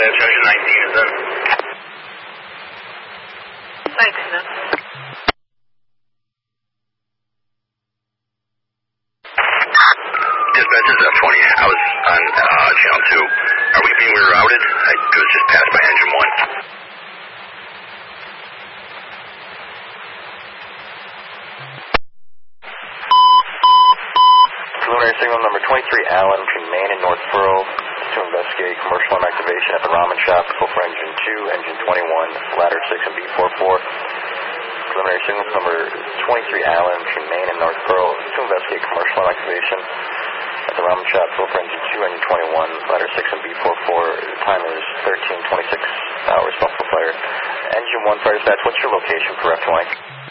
engine 19 is in. 19 in. Dispatch, this is F20. I was on channel 2. Are we being rerouted? I was just passed by engine 1. Preliminary signal number 23 Allen between Main and Northborough to investigate commercial arm activation at the ramen shop. Go for engine 2, engine 21, ladder 6 and B44. Preliminary signal number 23 Allen between Main and Northborough to investigate commercial arm activation at the ramen shop. Go for engine 2, engine 21, ladder 6 and B44. Time is 13:26 hours. Buffalo Fire. Engine 1 fire dispatch. What's your location for F20?